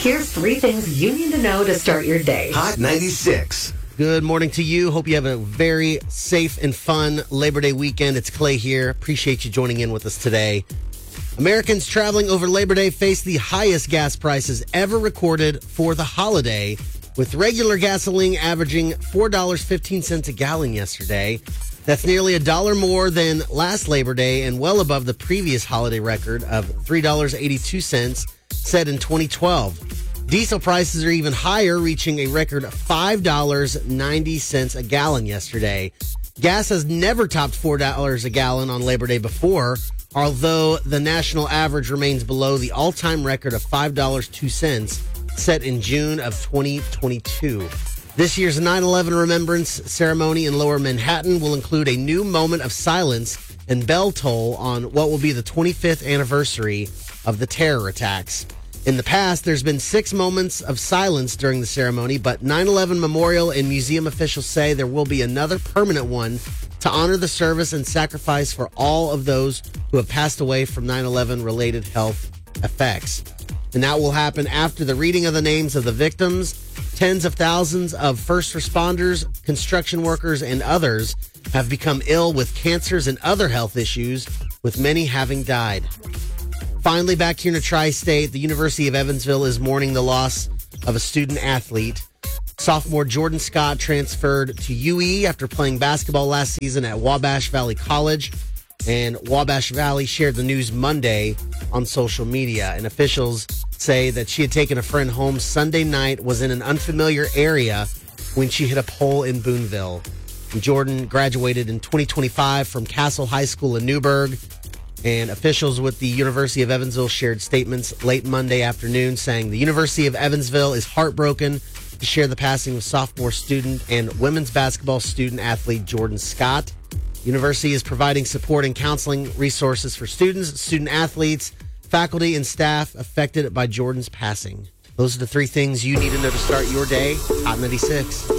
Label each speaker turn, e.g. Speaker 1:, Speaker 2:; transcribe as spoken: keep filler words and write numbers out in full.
Speaker 1: Here's three things you need to know to start your day.
Speaker 2: Hot ninety-six.
Speaker 3: Good morning to you. Hope you have a very safe and fun Labor Day weekend. It's Clay here. Appreciate you joining in with us today. Americans traveling over Labor Day face the highest gas prices ever recorded for the holiday, with regular gasoline averaging four dollars and fifteen cents a gallon yesterday. That's nearly a dollar more than last Labor Day and well above the previous holiday record of three dollars and eighty-two cents set in twenty twelve. Diesel prices are even higher, reaching a record five dollars and ninety cents a gallon yesterday. Gas has never topped four dollars a gallon on Labor Day before, although the national average remains below the all-time record of five dollars and two cents set in June of twenty twenty-two. This year's nine eleven Remembrance Ceremony in Lower Manhattan will include a new moment of silence and bell toll on what will be the twenty-fifth anniversary of the terror attacks. In the past, there's been six moments of silence during the ceremony, but nine eleven Memorial and museum officials say there will be another permanent one to honor the service and sacrifice for all of those who have passed away from nine eleven related health effects. And that will happen after the reading of the names of the victims. Tens of thousands of first responders, construction workers, and others have become ill with cancers and other health issues, with many having died. Finally, back here in the Tri-State, the University of Evansville is mourning the loss of a student athlete. Sophomore Jordan Scott transferred to U E after playing basketball last season at Wabash Valley College. And Wabash Valley shared the news Monday on social media. And officials say that she had taken a friend home Sunday night, was in an unfamiliar area when she hit a pole in Boonville. And Jordan graduated in twenty twenty-five from Castle High School in Newburgh. And officials with the University of Evansville shared statements late Monday afternoon saying the University of Evansville is heartbroken to share the passing of sophomore student and women's basketball student athlete Jordan Scott. The university is providing support and counseling resources for students, student athletes, faculty, and staff affected by Jordan's passing. Those are the three things you need to know to start your day. Hot ninety-six.